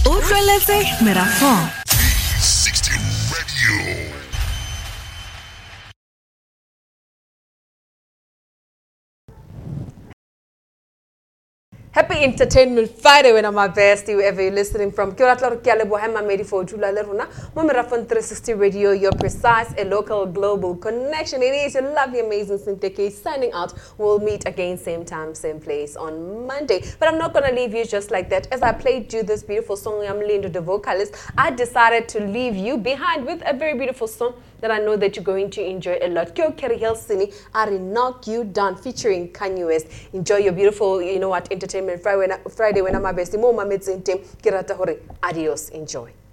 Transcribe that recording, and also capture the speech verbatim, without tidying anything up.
Utlweletse Merafong. three sixty Radio. Happy Entertainment Friday when I'm at best, wherever you're listening from. Kia ora tlaru kia lebo hema made for Jula Leruna. Mo Merafong three sixty Radio, your precise and local global connection. It is your lovely, amazing Sinteke signing out. We'll meet again same time, same place on Monday. But I'm not going to leave you just like that. As I played you this beautiful song, I'm Lindo, the vocalist, I decided to leave you behind with a very beautiful song that I know that you're going to enjoy a lot. Kyo Kerry Helsini, Ari Knock You Down, featuring Kanye West. Enjoy your beautiful, you know what, Entertainment Friday when, Friday when I'm at best. Mo mametsin team, kirata hore. Adios, enjoy.